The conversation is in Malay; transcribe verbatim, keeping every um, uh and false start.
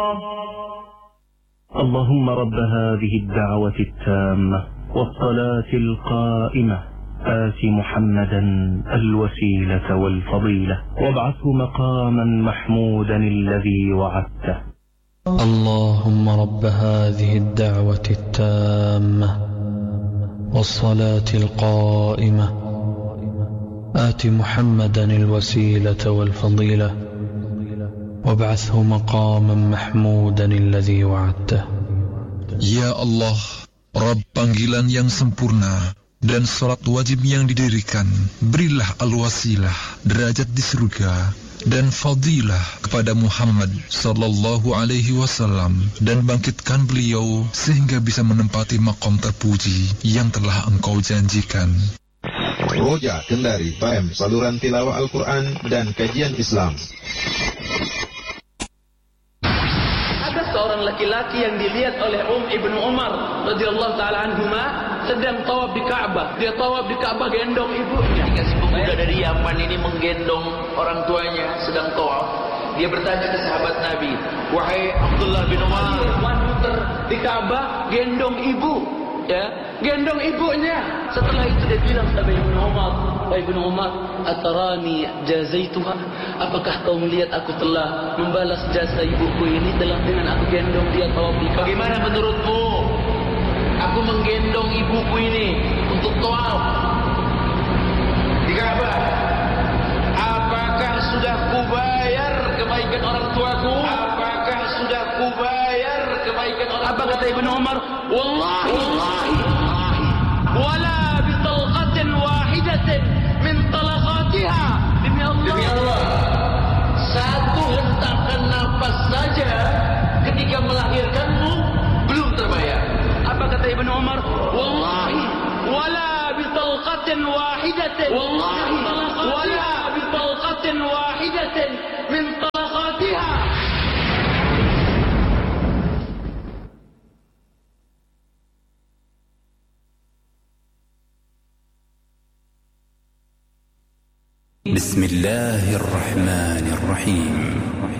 اللهم رب هذه الدعوة التامة والصلاة القائمة آت محمدا الوسيلة والفضيلة وابعثه مقاما محمودا الذي وعدته. اللهم رب هذه الدعوة التامة والصلاة القائمة آت محمدا الوسيلة والفضيلة وابعثه مقاما محمودا الذي وعدته. Ya Allah, Rabb panggilan yang sempurna dan salat wajib yang didirikan, berilah al-wasilah, derajat di surga, dan fadilah kepada Muhammad sallallahu alaihi wasallam, dan bangkitkan beliau sehingga bisa menempati maqam terpuji yang telah engkau janjikan. Roja Kendari F M, saluran tilawah Al-Quran dan kajian Islam. Ada seorang laki-laki yang dilihat oleh Um Ibnu Umar radhiyallahu taala anhuma sedang tawaf di Ka'bah. Dia tawaf di Ka'bah gendong ibunya. Ketika si pemuda dari Yaman ini menggendong orang tuanya sedang tawaf, dia bertanya ke sahabat Nabi, "Wahai Abdullah bin Umar, wanita di Ka'bah gendong ibu." Ya, gendong ibunya. Setelah itu dia bilang kepada Ibnu Umar, "Wahai Ibnu Umar, atarani jazaituha? Apakah kau melihat aku telah membalas jasa ibuku ini telah dengan aku gendong dia tawaf di Ka'bah? Bagaimana menurutmu? Aku menggendong ibuku ini untuk tawaf di Ka'bah. Apakah sudah kubayar kebaikan orang tuaku? Apakah sudah kubayar kebaikan orang tuaku?" Apa kata Ibnu Umar? "Wallahi, wallahi, wala bi talqatin wahidatin min talaqatiha." Demi Allah, demi Allah, satu hentakan nafas saja ketika melahirkanmu belum terbayar. Apa kata Ibnu Umar? "Wallahi, wala bi talqatin wahidatin, wallahi, wala bi talqatin wahidatin min talaqatiha." بسم الله الرحمن الرحيم.